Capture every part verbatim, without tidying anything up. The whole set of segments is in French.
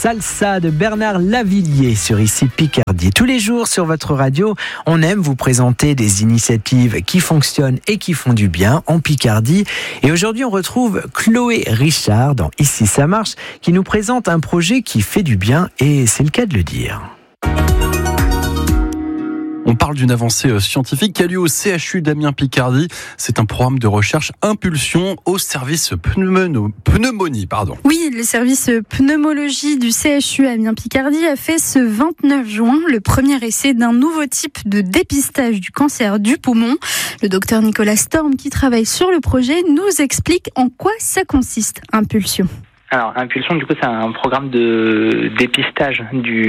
Salsa de Bernard Lavilliers sur Ici Picardie. Tous les jours sur votre radio, on aime vous présenter des initiatives qui fonctionnent et qui font du bien en Picardie. Et aujourd'hui, on retrouve Chloé Richard dans Ici ça marche qui nous présente un projet qui fait du bien et c'est le cas de le dire. On parle d'une avancée scientifique qui a lieu au C H U d'Amiens-Picardie. C'est un programme de recherche Impulsion au service pneumono, pneumonie. Pardon. Oui, le service pneumologie du C H U Amiens-Picardie a fait ce vingt-neuf juin le premier essai d'un nouveau type de dépistage du cancer du poumon. Le docteur Nicolas Storm, qui travaille sur le projet, nous explique en quoi ça consiste, Impulsion. Alors, Impulsion, du coup, c'est un programme de dépistage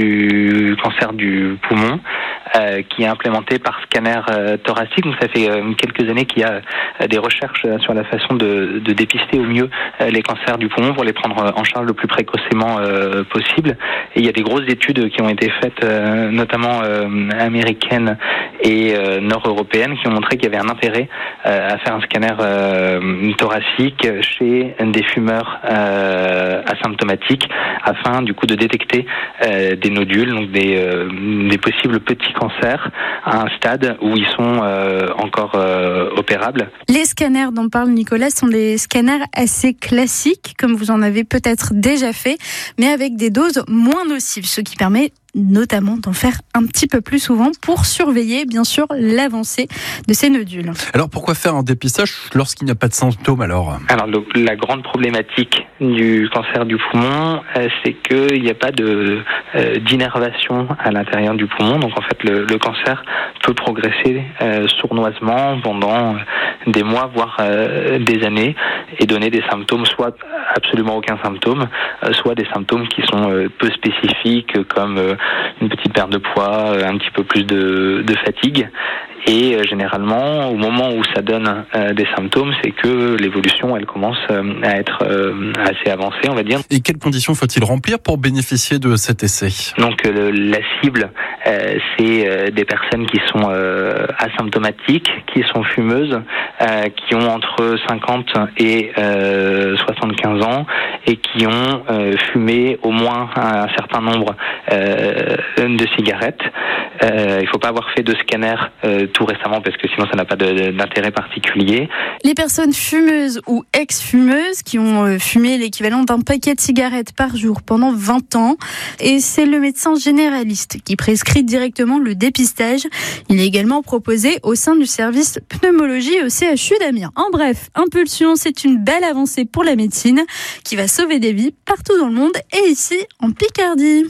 du cancer du poumon euh, qui est implémenté par scanner euh, thoracique. Donc, ça fait euh, quelques années qu'il y a euh, des recherches euh, sur la façon de, de dépister au mieux euh, les cancers du poumon pour les prendre en charge le plus précocement euh, possible. Et il y a des grosses études qui ont été faites, euh, notamment euh, américaines et euh, nord-européennes, qui ont montré qu'il y avait un intérêt euh, à faire un scanner euh, thoracique chez des fumeurs euh, asymptomatiques afin du coup de détecter euh, des nodules, donc des, euh, des possibles petits cancers à un stade où ils sont euh, encore euh, opérables. Les scanners dont parle Nicolas sont des scanners assez classiques, comme vous en avez peut-être déjà fait, mais avec des doses moins nocives, ce qui permet notamment d'en faire un petit peu plus souvent pour surveiller, bien sûr, l'avancée de ces nodules. Alors, pourquoi faire un dépistage lorsqu'il n'y a pas de symptômes, alors ? Alors, donc, la grande problématique du cancer du poumon, euh, c'est qu'il n'y a pas de, euh, d'innervation à l'intérieur du poumon. Donc, en fait, le, le cancer peut progresser euh, sournoisement pendant des mois, voire euh, des années, et donner des symptômes, soit absolument aucun symptôme, euh, soit des symptômes qui sont euh, peu spécifiques, comme euh, une petite perte de poids, un petit peu plus de, de fatigue. Et euh, généralement, au moment où ça donne euh, des symptômes, c'est que l'évolution, elle commence euh, à être euh, assez avancée, on va dire. Et quelles conditions faut-il remplir pour bénéficier de cet essai ? Donc euh, la cible, euh, c'est euh, des personnes qui sont euh, asymptomatiques, qui sont fumeuses, euh, qui ont entre cinquante et euh, soixante-quinze ans et qui ont euh, fumé au moins un certain nombre euh, de cigarettes. Euh, il ne faut pas avoir fait de scanner euh, tout récemment parce que sinon ça n'a pas de, d'intérêt particulier. Les personnes fumeuses ou ex-fumeuses qui ont fumé l'équivalent d'un paquet de cigarettes par jour pendant vingt ans. Et c'est le médecin généraliste qui prescrit directement le dépistage. Il est également proposé au sein du service pneumologie au C H U d'Amiens. En bref, Impulsion, c'est une belle avancée pour la médecine qui va sauver des vies partout dans le monde et ici en Picardie.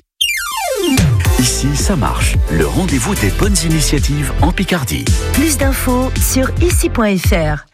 Ici, ça marche. Le rendez-vous des bonnes initiatives en Picardie. Plus d'infos sur ici point f r.